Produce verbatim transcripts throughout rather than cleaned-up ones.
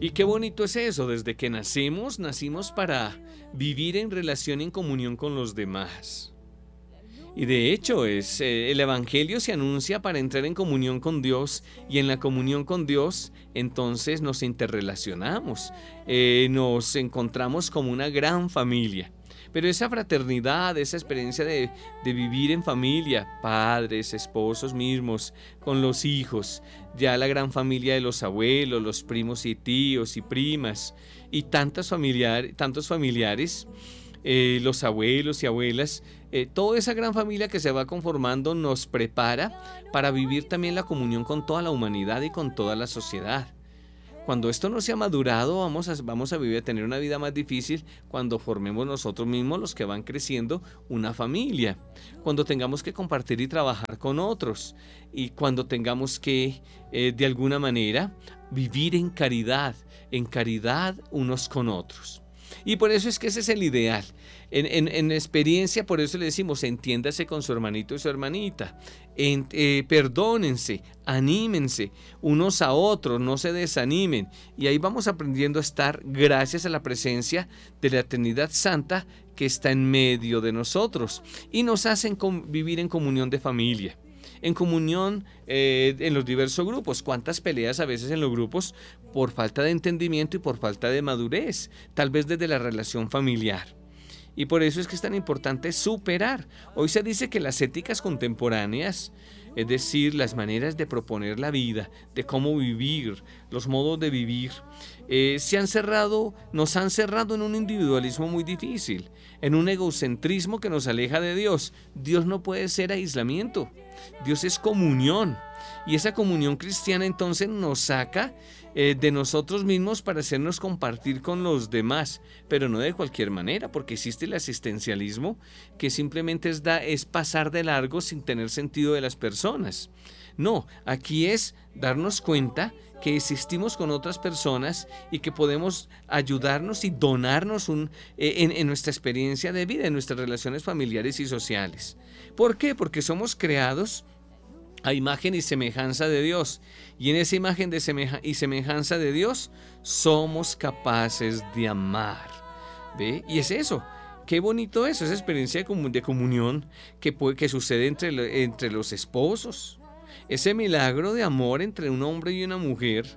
Y qué bonito es eso, desde que nacemos, nacimos para vivir en relación y en comunión con los demás. Y de hecho, es, eh, el Evangelio se anuncia para entrar en comunión con Dios, y en la comunión con Dios entonces nos interrelacionamos, eh, nos encontramos como una gran familia. Pero esa fraternidad, esa experiencia de, de vivir en familia, padres, esposos mismos, con los hijos, ya la gran familia de los abuelos, los primos y tíos y primas, y tantas familiar, tantos familiares, eh, los abuelos y abuelas, eh, toda esa gran familia que se va conformando nos prepara para vivir también la comunión con toda la humanidad y con toda la sociedad. Cuando esto no se ha madurado, vamos a, vamos a vivir, a tener una vida más difícil cuando formemos nosotros mismos, los que van creciendo, una familia. Cuando tengamos que compartir y trabajar con otros. Y cuando tengamos que, eh, de alguna manera, vivir en caridad, en caridad unos con otros. Y por eso es que ese es el ideal. En, en, en experiencia, por eso le decimos, entiéndase con su hermanito y su hermanita. En, eh, perdónense, anímense unos a otros, no se desanimen. Y ahí vamos aprendiendo a estar gracias a la presencia de la Trinidad Santa que está en medio de nosotros y nos hacen vivir en comunión de familia. En comunión eh, en los diversos grupos. Cuántas peleas a veces en los grupos por falta de entendimiento y por falta de madurez, tal vez desde la relación familiar. Y por eso es que es tan importante superar. Hoy se dice que las éticas contemporáneas, es decir, las maneras de proponer la vida, de cómo vivir, los modos de vivir, eh, se han cerrado, nos han cerrado en un individualismo muy difícil, en un egocentrismo que nos aleja de Dios. Dios no puede ser aislamiento, Dios es comunión. Y esa comunión cristiana entonces nos saca eh, de nosotros mismos para hacernos compartir con los demás, pero no de cualquier manera, porque existe el asistencialismo que simplemente es, da, es pasar de largo sin tener sentido de las personas. No, aquí es darnos cuenta que existimos con otras personas y que podemos ayudarnos y donarnos un, eh, en, en nuestra experiencia de vida, en nuestras relaciones familiares y sociales. ¿Por qué? Porque somos creados a imagen y semejanza de Dios, y en esa imagen de semeja y semejanza de Dios somos capaces de amar. ¿Ve? Y es eso. Qué bonito eso, esa experiencia de, comun de comunión que, puede, que sucede entre, entre los esposos. Ese milagro de amor entre un hombre y una mujer,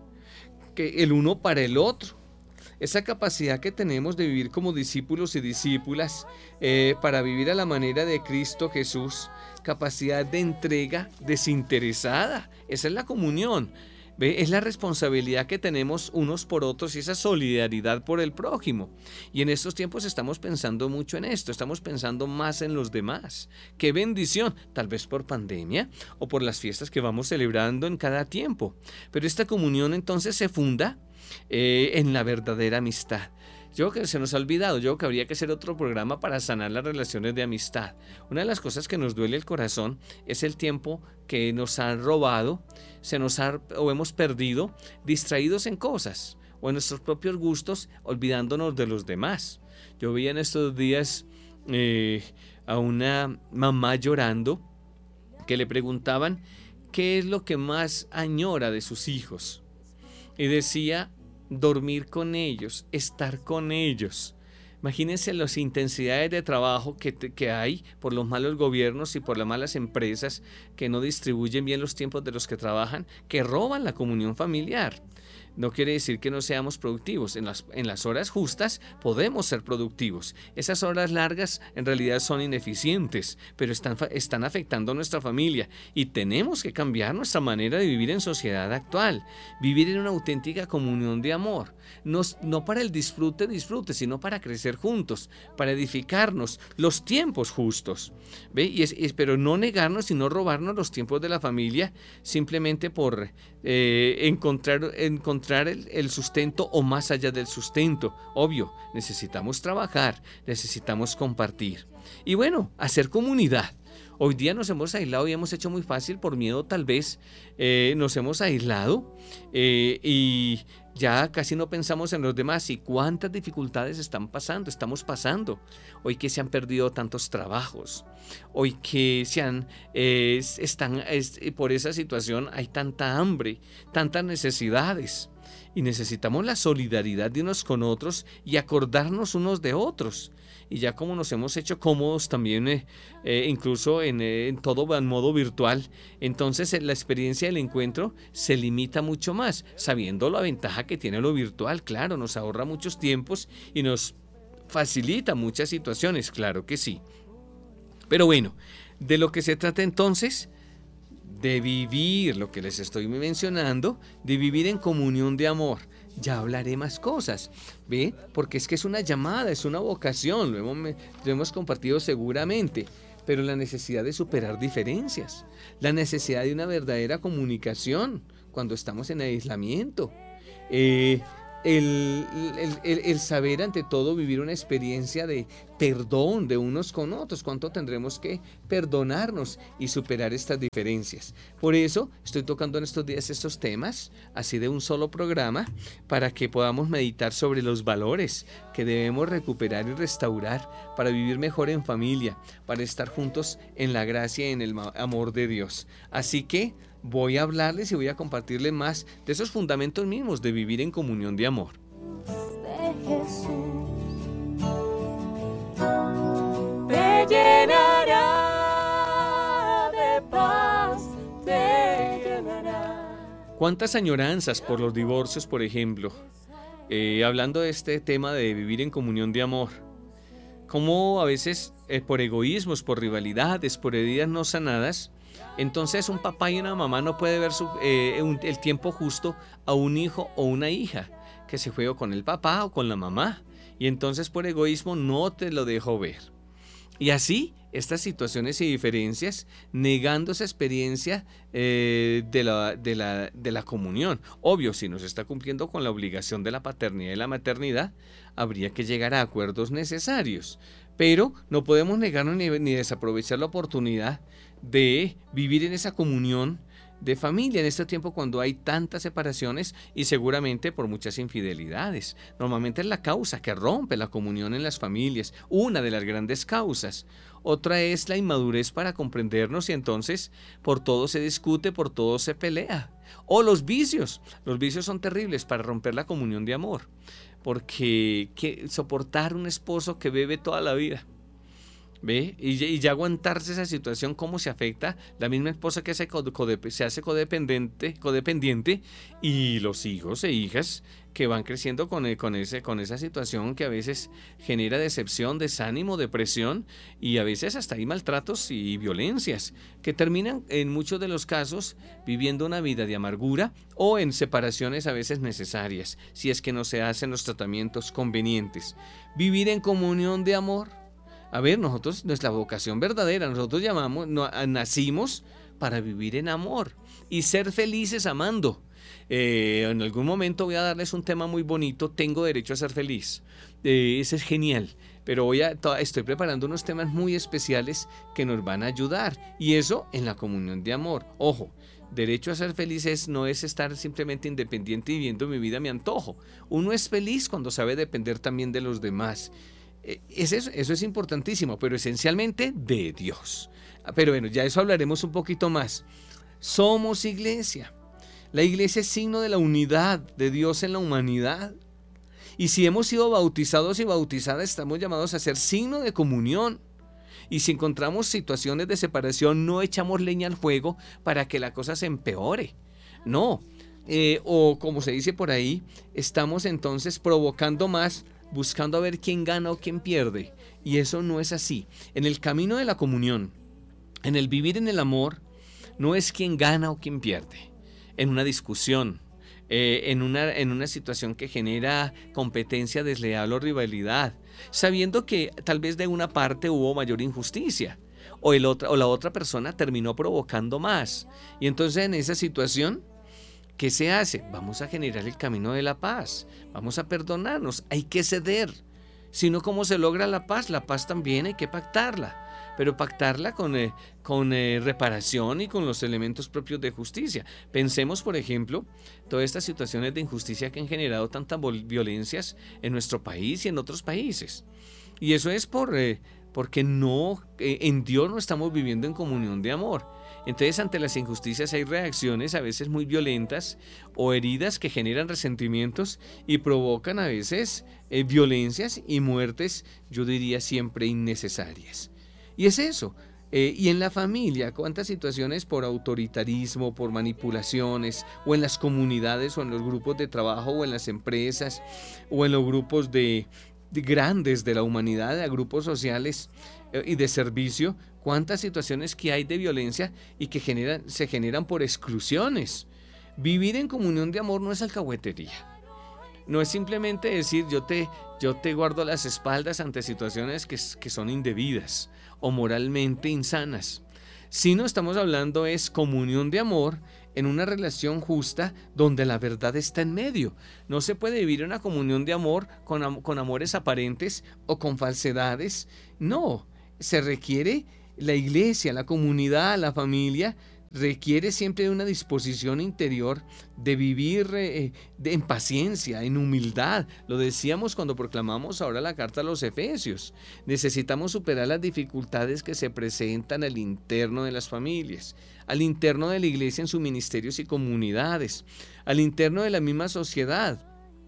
que el uno para el otro. Esa capacidad que tenemos de vivir como discípulos y discípulas, eh, para vivir a la manera de Cristo Jesús, capacidad de entrega desinteresada. Esa es la comunión. ¿Ve? Es la responsabilidad que tenemos unos por otros y esa solidaridad por el prójimo. Y en estos tiempos estamos pensando mucho en esto, estamos pensando más en los demás. ¡Qué bendición! Tal vez por pandemia o por las fiestas que vamos celebrando en cada tiempo. Pero esta comunión entonces se funda eh, en la verdadera amistad. Yo creo que se nos ha olvidado, yo creo que habría que hacer otro programa para sanar las relaciones de amistad. Una de las cosas que nos duele el corazón es el tiempo que nos han robado, se nos ha, o hemos perdido, distraídos en cosas o en nuestros propios gustos, olvidándonos de los demás. Yo vi en estos días eh, a una mamá llorando que le preguntaban qué es lo que más añora de sus hijos. Y decía, dormir con ellos, estar con ellos. Imagínense las intensidades de trabajo que, que hay por los malos gobiernos y por las malas empresas que no distribuyen bien los tiempos de los que trabajan, que roban la comunión familiar. No quiere decir que no seamos productivos. En las, en las horas justas podemos ser productivos. Esas horas largas en realidad son ineficientes, pero están, están afectando a nuestra familia y tenemos que cambiar nuestra manera de vivir en sociedad actual. Vivir en una auténtica comunión de amor. No, no para el disfrute, disfrute, sino para crecer juntos, para edificarnos los tiempos justos. ¿Ve? Y es, es, pero no negarnos y no robarnos los tiempos de la familia simplemente por eh, encontrar, encontrar El, el sustento o más allá del sustento. Obvio, necesitamos trabajar, necesitamos compartir y bueno, hacer comunidad. Hoy día nos hemos aislado y hemos hecho muy fácil por miedo tal vez, eh, nos hemos aislado eh, y ya casi no pensamos en los demás. Y cuántas dificultades están pasando, estamos pasando. Hoy que se han perdido tantos trabajos, hoy que se han, eh, están, es, por esa situación hay tanta hambre, tantas necesidades. y necesitamos la solidaridad de unos con otros y acordarnos unos de otros. Y ya como nos hemos hecho cómodos también, eh, eh, incluso en, eh, en todo en modo virtual, entonces eh, la experiencia del encuentro se limita mucho más, sabiendo la ventaja que tiene lo virtual. Claro, nos ahorra muchos tiempos y nos facilita muchas situaciones, claro que sí. Pero bueno, de lo que se trata entonces, de vivir lo que les estoy mencionando, de vivir en comunión de amor. Ya hablaré más cosas, ¿ve? Porque es que es una llamada, es una vocación, lo hemos, lo hemos compartido seguramente, pero la necesidad de superar diferencias, la necesidad de una verdadera comunicación cuando estamos en aislamiento, eh, el, el, el, el saber ante todo vivir una experiencia de perdón de unos con otros, cuánto tendremos que perdonarnos y superar estas diferencias. Por eso estoy tocando en estos días estos temas, así de un solo programa, para que podamos meditar sobre los valores que debemos recuperar y restaurar para vivir mejor en familia, para estar juntos en la gracia y en el amor de Dios. Así que voy a hablarles y voy a compartirles más de esos fundamentos mismos de vivir en comunión de amor. De Jesús te llenará de paz, te llenará. ¿Cuántas añoranzas por los divorcios, por ejemplo? Eh, hablando de este tema de vivir en comunión de amor. Cómo a veces eh, por egoísmos, por rivalidades, por heridas no sanadas, entonces un papá y una mamá no puede ver su, eh, un, el tiempo justo a un hijo o una hija que se fue o con el papá o con la mamá, y entonces por egoísmo no te lo dejo ver. Y así estas situaciones y diferencias, negando esa experiencia eh, de, la, de, la, de la comunión. Obvio, si no se está cumpliendo con la obligación de la paternidad y la maternidad, habría que llegar a acuerdos necesarios. Pero no podemos negarnos ni, ni desaprovechar la oportunidad de vivir en esa comunión de familia en este tiempo cuando hay tantas separaciones y seguramente por muchas infidelidades. Normalmente es la causa que rompe la comunión en las familias, una de las grandes causas. Otra es la inmadurez para comprendernos y entonces por todo se discute, por todo se pelea. O los vicios. Los vicios son terribles para romper la comunión de amor, porque que soportar un esposo que bebe toda la vida, ¿ve? Y, y ya aguantarse esa situación, cómo se afecta la misma esposa que se, codep se hace codependiente, codependiente y los hijos e hijas que van creciendo con, con, ese, con esa situación que a veces genera decepción, desánimo, depresión y a veces hasta hay maltratos y violencias que terminan en muchos de los casos viviendo una vida de amargura o en separaciones a veces necesarias si es que no se hacen los tratamientos convenientes. Vivir en comunión de amor. A ver, nosotros, nuestra vocación verdadera, nosotros llamamos, no, nacimos para vivir en amor y ser felices amando. Eh, en algún momento voy a darles un tema muy bonito, tengo derecho a ser feliz. Eh, ese es genial, pero voy a, estoy preparando unos temas muy especiales que nos van a ayudar y eso en la comunión de amor. Ojo, derecho a ser feliz es, no es estar simplemente independiente y viviendo mi vida a mi antojo. Uno es feliz cuando sabe depender también de los demás. Es eso, eso es importantísimo, pero esencialmente de Dios. Pero bueno, ya eso hablaremos un poquito más. Somos iglesia. La iglesia es signo de la unidad de Dios en la humanidad. Y si hemos sido bautizados y bautizadas, estamos llamados a ser signo de comunión. Y si encontramos situaciones de separación, no echamos leña al fuego para que la cosa se empeore. No. Eh, o como se dice por ahí, estamos entonces provocando más, buscando a ver quién gana o quién pierde. Y eso no es así. En el camino de la comunión, en el vivir en el amor, no es quién gana o quién pierde. En una discusión, eh, en, una, en una situación que genera competencia desleal o rivalidad, sabiendo que tal vez de una parte hubo mayor injusticia, o, el otra, o la otra persona terminó provocando más. Y entonces en esa situación, ¿qué se hace? Vamos a generar el camino de la paz, vamos a perdonarnos, hay que ceder. Si no, ¿cómo se logra la paz? La paz también hay que pactarla, pero pactarla con, eh, con eh, reparación y con los elementos propios de justicia. Pensemos, por ejemplo, todas estas situaciones de injusticia que han generado tantas violencias en nuestro país y en otros países. Y eso es por, eh, porque no, eh, en Dios no estamos viviendo en comunión de amor. Entonces, ante las injusticias hay reacciones a veces muy violentas o heridas que generan resentimientos y provocan a veces eh, violencias y muertes, yo diría siempre innecesarias. Y es eso. Eh, y en la familia, cuántas situaciones por autoritarismo, por manipulaciones, o en las comunidades, o en los grupos de trabajo, o en las empresas, o en los grupos de, de grandes de la humanidad, de grupos sociales eh, y de servicio, cuántas situaciones que hay de violencia y que generan, se generan por exclusiones. Vivir en comunión de amor no es alcahuetería. No es simplemente decir yo te, yo te guardo las espaldas ante situaciones que, que son indebidas o moralmente insanas. Si no estamos hablando es comunión de amor en una relación justa donde la verdad está en medio. No se puede vivir una comunión de amor con, con amores aparentes o con falsedades. No, se requiere la iglesia, la comunidad, la familia, requiere siempre de una disposición interior de vivir eh, de, en paciencia, en humildad. Lo decíamos cuando proclamamos ahora la carta a los Efesios. Necesitamos superar las dificultades que se presentan al interno de las familias, al interno de la iglesia en sus ministerios y comunidades, al interno de la misma sociedad.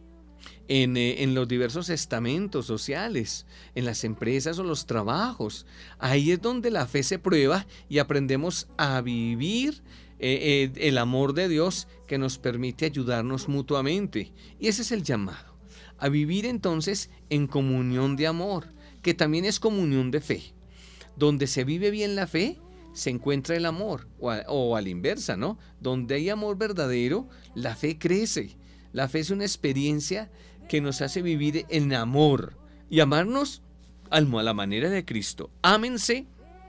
En, eh, en los diversos estamentos sociales, en las empresas o los trabajos. Ahí es donde la fe se prueba y aprendemos a vivir eh, eh, el amor de Dios que nos permite ayudarnos mutuamente. Y ese es el llamado, a vivir entonces en comunión de amor, que también es comunión de fe. Donde se vive bien la fe, se encuentra el amor, o a, o a la inversa, ¿no? Donde hay amor verdadero, la fe crece. La fe es una experiencia que nos hace vivir en amor y amarnos a la manera de Cristo. Ámense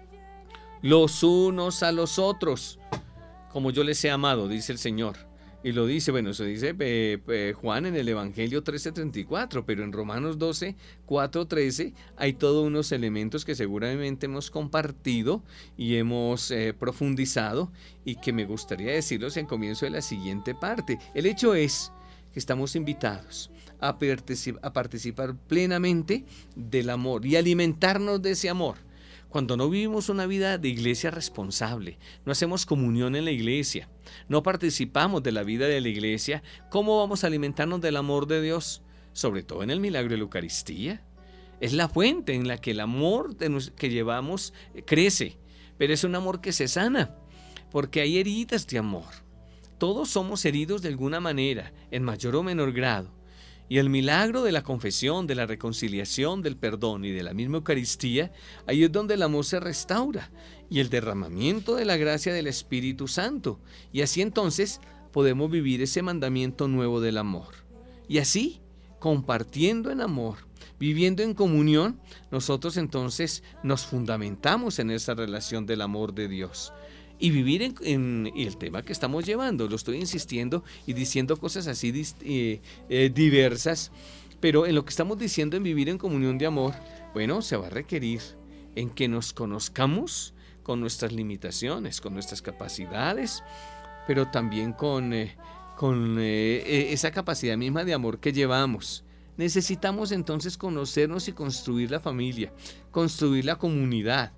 los unos a los otros, como yo les he amado, dice el Señor. Y lo dice, bueno, eso dice eh, eh, Juan en el Evangelio trece treinta y cuatro, pero en Romanos doce, cuatro, trece hay todos unos elementos que seguramente hemos compartido y hemos eh, profundizado y que me gustaría decirlos en comienzo de la siguiente parte. El hecho es que estamos invitados a, particip- a participar plenamente del amor y alimentarnos de ese amor. Cuando no vivimos una vida de iglesia responsable, no hacemos comunión en la iglesia, no participamos de la vida de la iglesia, ¿cómo vamos a alimentarnos del amor de Dios? Sobre todo en el milagro de la Eucaristía. Es la fuente en la que el amor de nos- que llevamos eh, crece, pero es un amor que se sana, porque hay heridas de amor. Todos somos heridos de alguna manera, en mayor o menor grado. Y el milagro de la confesión, de la reconciliación, del perdón y de la misma Eucaristía, ahí es donde el amor se restaura y el derramamiento de la gracia del Espíritu Santo. Y así entonces podemos vivir ese mandamiento nuevo del amor. Y así, compartiendo en amor, viviendo en comunión, nosotros entonces nos fundamentamos en esa relación del amor de Dios. Y vivir en, en y el tema que estamos llevando, lo estoy insistiendo y diciendo cosas así eh, eh, diversas, pero en lo que estamos diciendo en vivir en comunión de amor, bueno, se va a requerir en que nos conozcamos con nuestras limitaciones, con nuestras capacidades, pero también con, eh, con eh, esa capacidad misma de amor que llevamos. Necesitamos entonces conocernos y construir la familia, construir la comunidad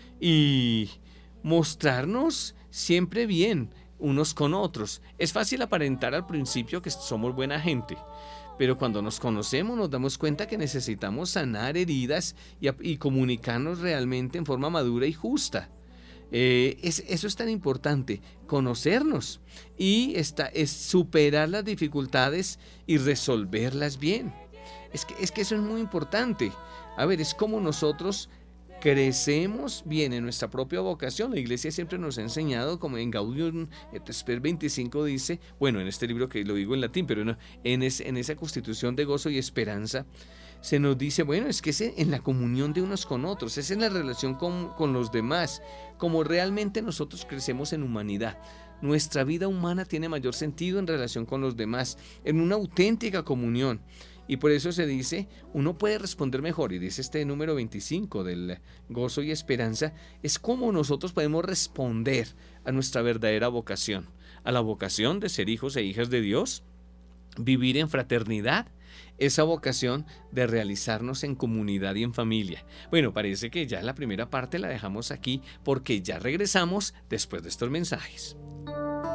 y mostrarnos siempre bien unos con otros. Es fácil aparentar al principio que somos buena gente, pero cuando nos conocemos nos damos cuenta que necesitamos sanar heridas y, y comunicarnos realmente en forma madura y justa. Eh, es, eso es tan importante, conocernos y esta, es superar las dificultades y resolverlas bien. Es que, es que eso es muy importante. A ver, es como nosotros crecemos bien en nuestra propia vocación. La iglesia siempre nos ha enseñado, como en Gaudium et Spes veinticinco dice, bueno, en este libro que lo digo en latín, pero no, en, es, en esa constitución de gozo y esperanza, se nos dice, bueno, es que es en la comunión de unos con otros, es en la relación con, con los demás, como realmente nosotros crecemos en humanidad. Nuestra vida humana tiene mayor sentido en relación con los demás, en una auténtica comunión. Y por eso se dice, uno puede responder mejor, y dice este número veinticinco del gozo y esperanza, es cómo nosotros podemos responder a nuestra verdadera vocación, a la vocación de ser hijos e hijas de Dios, vivir en fraternidad, esa vocación de realizarnos en comunidad y en familia. Bueno, parece que ya la primera parte la dejamos aquí porque ya regresamos después de estos mensajes.